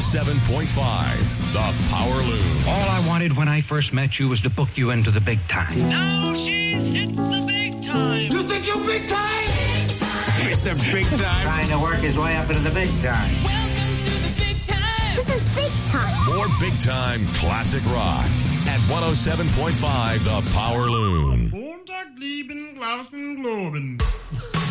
107.5, The Power Loom. All I wanted when I first met you was to book you into the big time. Now she's hit the big time. You think you're big time? Big time. Hit the big time. Trying to work his way up into the big time. Welcome to the big time. This is big time. More big time classic rock at 107.5, The Power Loom. Montag lieben Glauben globen.